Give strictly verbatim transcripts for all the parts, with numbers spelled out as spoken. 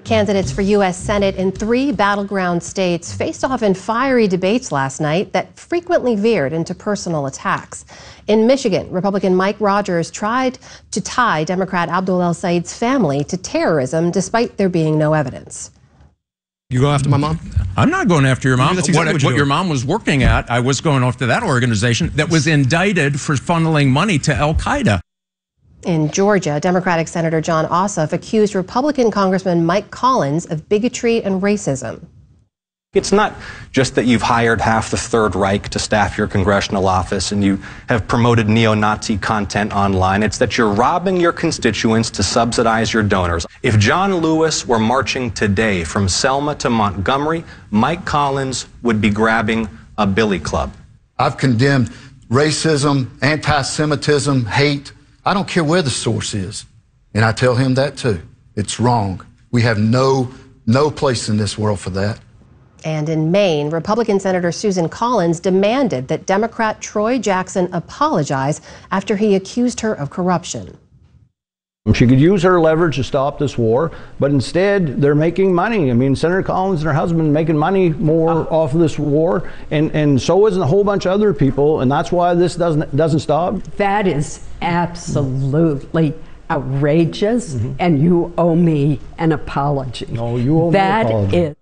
Candidates for U S Senate in three battleground states faced off in fiery debates last night that frequently veered into personal attacks. In Michigan, Republican Mike Rogers tried to tie Democrat Abdul El-Sayed's family to terrorism despite there being no evidence. You go after my mom? I'm not going after your mom. That's exactly what what, what your mom was working at, I was going after that organization that was indicted for funneling money to Al-Qaeda. In Georgia, Democratic Senator Jon Ossoff accused Republican Congressman Mike Collins of bigotry and racism. It's not just that you've hired half the Third Reich to staff your congressional office and you have promoted neo-Nazi content online. It's that you're robbing your constituents to subsidize your donors. If John Lewis were marching today from Selma to Montgomery, Mike Collins would be grabbing a billy club. I've condemned racism, anti-Semitism, hate. I don't care where the source is. And I tell him that too. It's wrong. We have no, no place in this world for that. And in Maine, Republican Senator Susan Collins demanded that Democrat Troy Jackson apologize after he accused her of corruption. She could use her leverage to stop this war, but instead they're making money. I mean, Senator Collins and her husband making money more uh, off of this war, and, and so isn't a whole bunch of other people, and that's why this doesn't doesn't stop. That is absolutely outrageous, mm-hmm. and you owe me an apology. No, you owe that me an apology. Is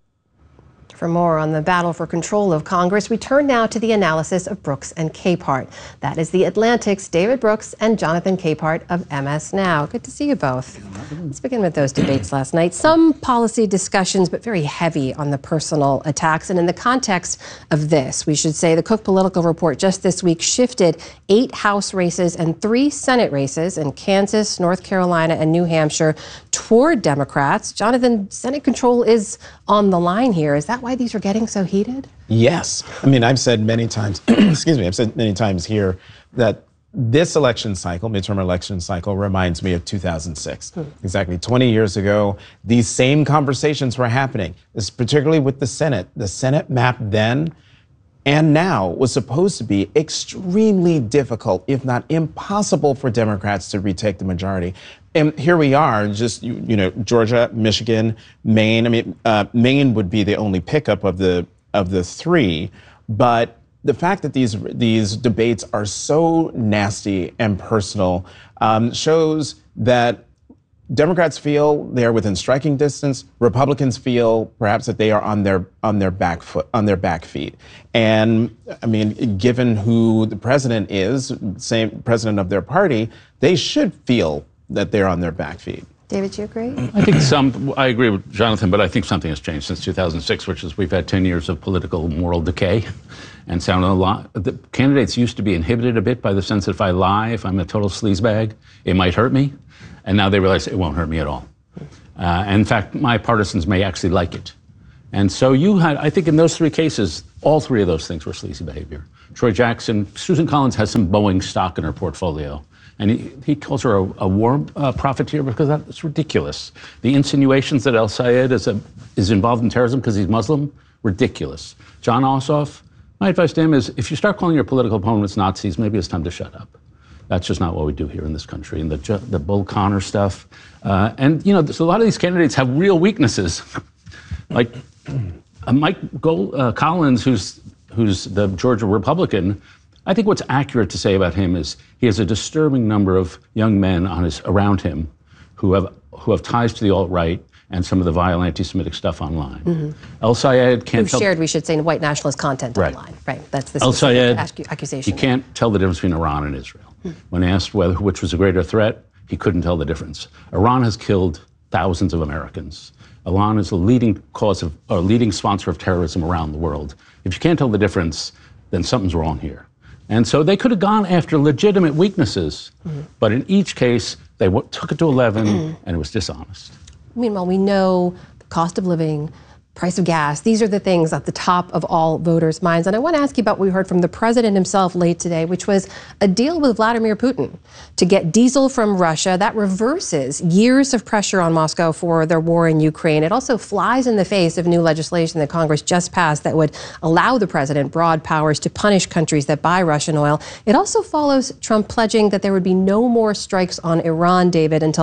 For more on the battle for control of Congress, we turn now to the analysis of Brooks and Capehart. That is The Atlantic's David Brooks and Jonathan Capehart of M S Now. Good to see you both. Let's begin with those debates last night. Some policy discussions, but very heavy on the personal attacks. And in the context of this, we should say the Cook Political Report just this week shifted eight House races and three Senate races in Kansas, North Carolina, and New Hampshire toward Democrats. Jonathan, Senate control is on the line here. Is that why these are getting so heated? Yes. I mean, I've said many times, excuse me, I've said many times here that this election cycle, midterm election cycle, reminds me of two thousand six. Hmm. Exactly twenty years ago, these same conversations were happening, this, particularly with the Senate. The Senate map then and now was supposed to be extremely difficult, if not impossible, for Democrats to retake the majority. And here we are, just, you, you know, Georgia, Michigan, Maine. I mean, uh, Maine would be the only pickup of the of the three. But the fact that these these debates are so nasty and personal um, shows that Democrats feel they are within striking distance. Republicans feel perhaps that they are on their on their back foot, on their back feet. And I mean, given who the president is, same president of their party, they should feel that they're on their back feet. David, you agree? I think some, I agree with Jonathan, but I think something has changed since two thousand six, which is we've had ten years of political moral decay and sound a lot. The candidates used to be inhibited a bit by the sense that if I lie, if I'm a total sleazebag, it might hurt me. And now they realize it won't hurt me at all. Uh, and in fact, my partisans may actually like it. And so you had, I think in those three cases, all three of those things were sleazy behavior. Troy Jackson, Susan Collins has some Boeing stock in her portfolio. And he, he calls her a, a war uh, profiteer because that's ridiculous. The insinuations that El-Sayed is, a, is involved in terrorism because he's Muslim, ridiculous. Jon Ossoff, my advice to him is if you start calling your political opponents Nazis, maybe it's time to shut up. That's just not what we do here in this country. And the, the Bull Connor stuff. Uh, and, you know, so a lot of these candidates have real weaknesses. Like uh, Mike Gold, uh, Collins, who's, who's the Georgia Republican, I think what's accurate to say about him is he has a disturbing number of young men on his, around him who have, who have ties to the alt-right and some of the vile anti-Semitic stuff online. Mm-hmm. El-Sayed can't Who tell... shared, we should say, white nationalist content right. online. Right, that's the El-Sayed, accusation. He can't tell the difference between Iran and Israel. Mm-hmm. When asked whether which was a greater threat, he couldn't tell the difference. Iran has killed thousands of Americans. Iran is the leading cause of, or leading sponsor of terrorism around the world. If you can't tell the difference, then something's wrong here. And so they could have gone after legitimate weaknesses, mm-hmm. but in each case, they w- took it to eleven, mm-hmm. and it was dishonest. Meanwhile, we know the cost of living, price of gas, these are the things at the top of all voters' minds. And I want to ask you about what we heard from the president himself late today, which was a deal with Vladimir Putin to get diesel from Russia. That reverses years of pressure on Moscow for their war in Ukraine. It also flies in the face of new legislation that Congress just passed that would allow the president broad powers to punish countries that buy Russian oil. It also follows Trump pledging that there would be no more strikes on Iran, David, until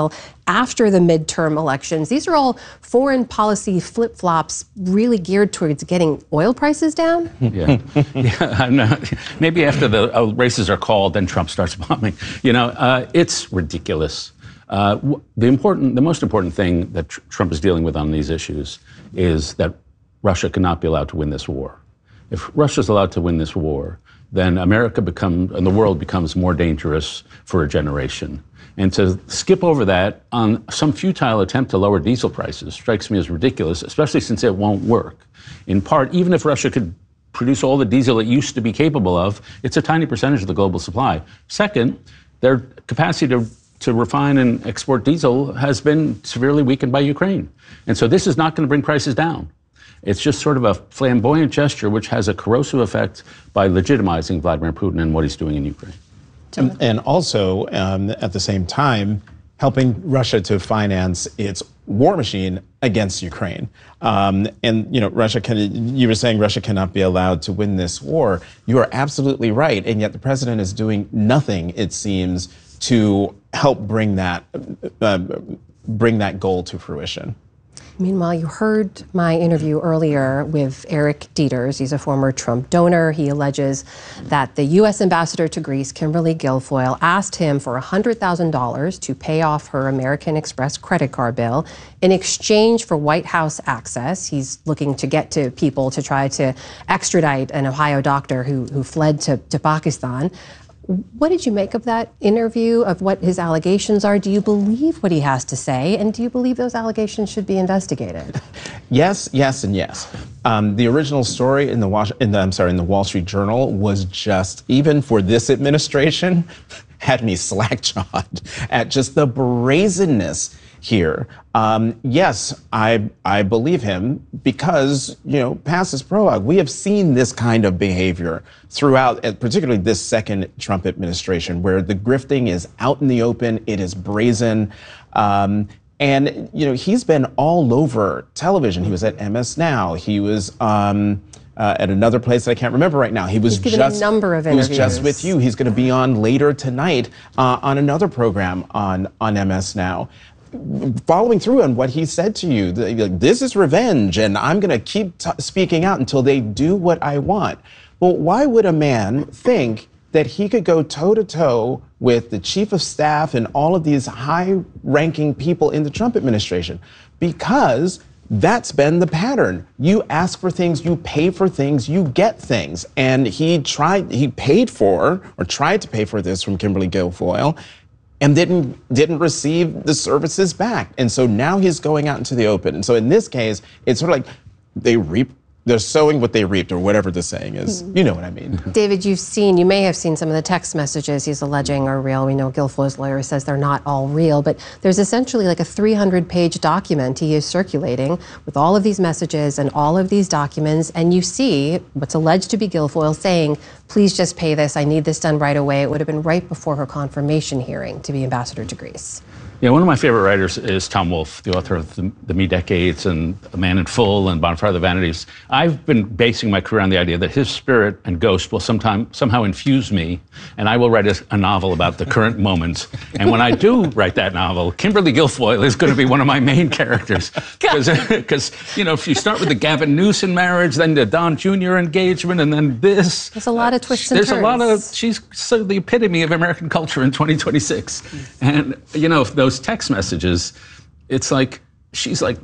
after the midterm elections. These are all foreign policy flip-flops really geared towards getting oil prices down? Yeah, yeah I'm not, maybe after the uh, races are called, then Trump starts bombing. You know, uh, it's ridiculous. Uh, the important, the most important thing that tr- Trump is dealing with on these issues is that Russia cannot be allowed to win this war. If Russia's allowed to win this war, then America becomes, and the world becomes more dangerous for a generation. And to skip over that on some futile attempt to lower diesel prices strikes me as ridiculous, especially since it won't work. In part, even if Russia could produce all the diesel it used to be capable of, it's a tiny percentage of the global supply. Second, their capacity to, to refine and export diesel has been severely weakened by Ukraine. And so this is not going to bring prices down. It's just sort of a flamboyant gesture which has a corrosive effect by legitimizing Vladimir Putin and what he's doing in Ukraine. And, and also, um, at the same time, helping Russia to finance its war machine against Ukraine. Um, and, you know, Russia can, you were saying Russia cannot be allowed to win this war. You are absolutely right. And yet the president is doing nothing, it seems, to help bring that, uh, bring that goal to fruition. Meanwhile, you heard my interview earlier with Eric Dieters. He's a former Trump donor. He alleges that the U S ambassador to Greece, Kimberly Guilfoyle, asked him for one hundred thousand dollars to pay off her American Express credit card bill in exchange for White House access. He's looking to get to people to try to extradite an Ohio doctor who, who fled to, to Pakistan. What did you make of that interview, of what his allegations are? Do you believe what he has to say? And do you believe those allegations should be investigated? Yes, yes, and yes. Um, the original story in the, Was- in the I'm sorry, in the Wall Street Journal was just, even for this administration, had me slack-jawed at just the brazenness here. Um, yes, I I believe him because, you know, past is prologue. We have seen this kind of behavior throughout, particularly this second Trump administration, where the grifting is out in the open, it is brazen. Um, and, you know, he's been all over television. He was at M S Now. He was um, uh, at another place that I can't remember right now. He was He's given just a number of he was interviews. just with you. He's going to be on later tonight uh, on another program on, on M S Now. Following through on what he said to you, like, this is revenge, and I'm going to keep t- speaking out until they do what I want. Well, why would a man think that he could go toe-to-toe with the chief of staff and all of these high-ranking people in the Trump administration? Because that's been the pattern. You ask for things, you pay for things, you get things. And he tried, he paid for, or tried to pay for this from Kimberly Guilfoyle, and didn't didn't receive the services back. And so now he's going out into the open. And so in this case, it's sort of like they reap, they're sowing what they reaped, or whatever the saying is. Mm-hmm. You know what I mean. David, you've seen, you may have seen some of the text messages he's alleging are real. We know Guilfoyle's lawyer says they're not all real, but there's essentially like a three hundred page document he is circulating with all of these messages and all of these documents. And you see what's alleged to be Guilfoyle saying, please just pay this. I need this done right away. It would have been right before her confirmation hearing to be ambassador to Greece. Yeah, one of my favorite writers is Tom Wolfe, the author of The, the Me Decades and A Man in Full and Bonfire of the Vanities. I've been basing my career on the idea that his spirit and ghost will sometime somehow infuse me, and I will write a, a novel about the current moment. And when I do write that novel, Kimberly Guilfoyle is going to be one of my main characters. Because, you know, if you start with the Gavin Newsom marriage, then the Don Junior engagement, and then this. There's a lot of twists and There's turns. a lot of, she's so the epitome of American culture in twenty twenty-six. And, you know, those text messages, it's like, she's like,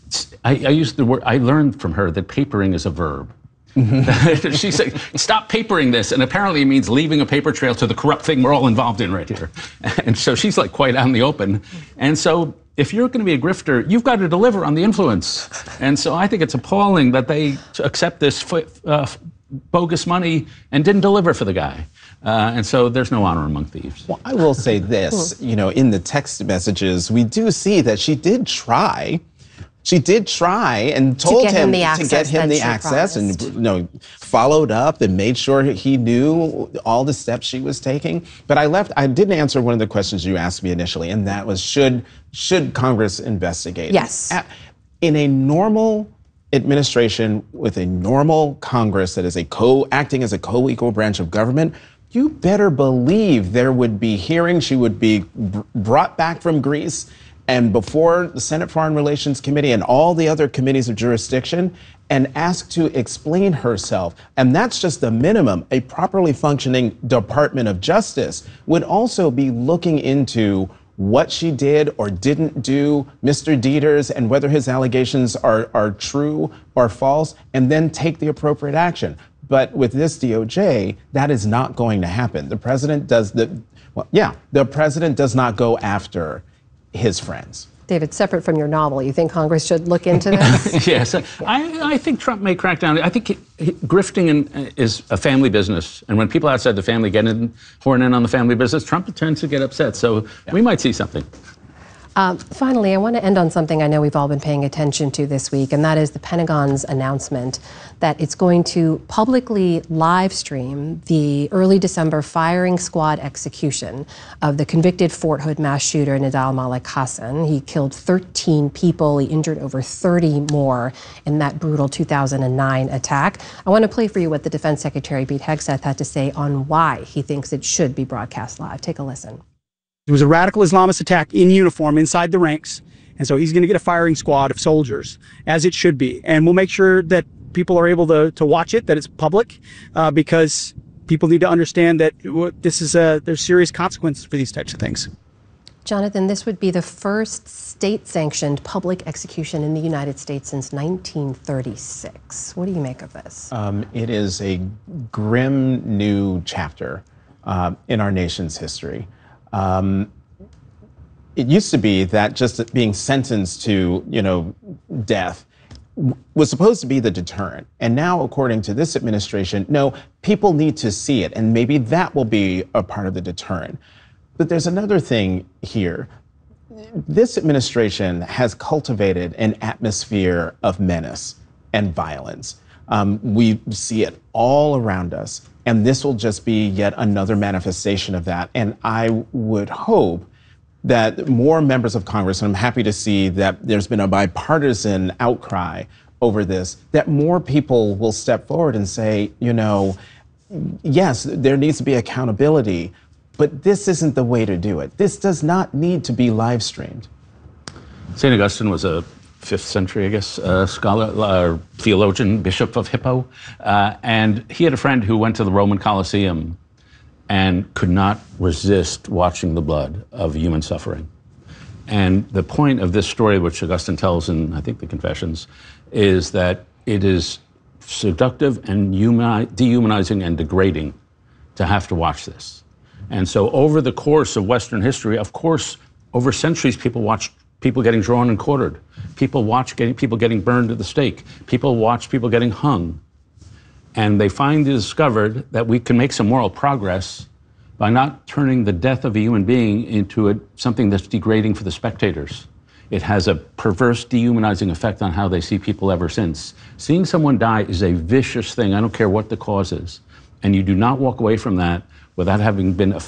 I, I used the word, I learned from her that papering is a verb. Mm-hmm. She's like, stop papering this. And apparently it means leaving a paper trail to the corrupt thing we're all involved in right here. And so she's like quite out in the open. And so if you're going to be a grifter, you've got to deliver on the influence. And so I think it's appalling that they accept this uh, bogus money and didn't deliver for the guy. Uh, and so there's no honor among thieves. Well, I will say this, you know, in the text messages, we do see that she did try. She did try and told to get him, him the to get him the access and, you know, followed up and made sure he knew all the steps she was taking. But I left, I didn't answer one of the questions you asked me initially, and that was, should, should Congress investigate? Yes. In a normal administration with a normal Congress that is a co acting as a co-equal branch of government, you better believe there would be hearings. She would be br- brought back from Greece and before the Senate Foreign Relations Committee and all the other committees of jurisdiction and ask to explain herself. And that's just the minimum. A properly functioning Department of Justice would also be looking into what she did or didn't do, Mister Deters, and whether his allegations are, are true or false, and then take the appropriate action. But with this D O J, that is not going to happen. The president does the, well, yeah, the president does not go after his friends. David, separate from your novel, you think Congress should look into this? Yes, I, I think Trump may crack down. I think he, he, grifting in, is a family business, and when people outside the family get in, horn in on the family business, Trump tends to get upset. So yeah. we might see something. Um, finally, I want to end on something I know we've all been paying attention to this week, and that is the Pentagon's announcement that it's going to publicly live stream the early December firing squad execution of the convicted Fort Hood mass shooter Nidal Malik Hasan. He killed thirteen people. He injured over thirty more in that brutal two thousand nine attack. I want to play for you what the Defense Secretary Pete Hegseth had to say on why he thinks it should be broadcast live. Take a listen. It was a radical Islamist attack in uniform inside the ranks, and so he's going to get a firing squad of soldiers, as it should be. And we'll make sure that people are able to, to watch it, that it's public, uh, because people need to understand that this is a, there's serious consequences for these types of things. Jonathan, this would be the first state-sanctioned public execution in the United States since nineteen thirty-six. What do you make of this? Um, it is a grim new chapter uh, in our nation's history. Um, it used to be that just being sentenced to, you know, death was supposed to be the deterrent. And now, according to this administration, no, people need to see it. And maybe that will be a part of the deterrent. But there's another thing here. This administration has cultivated an atmosphere of menace and violence. Um, we see it all around us. And this will just be yet another manifestation of that. And I would hope that more members of Congress, and I'm happy to see that there's been a bipartisan outcry over this, that more people will step forward and say, you know, yes, there needs to be accountability, but this isn't the way to do it. This does not need to be live streamed. Saint Augustine was a fifth century, I guess, uh, scholar, uh, theologian, bishop of Hippo. Uh, and he had a friend who went to the Roman Colosseum and could not resist watching the blood of human suffering. And the point of this story, which Augustine tells in, I think, the Confessions, is that it is seductive and humani- dehumanizing and degrading to have to watch this. And so over the course of Western history, of course, over centuries, people watched people getting drawn and quartered. People watch getting, people getting burned at the stake. People watch people getting hung. And they finally discovered that we can make some moral progress by not turning the death of a human being into a, something that's degrading for the spectators. It has a perverse, dehumanizing effect on how they see people ever since. Seeing someone die is a vicious thing. I don't care what the cause is. And you do not walk away from that without having been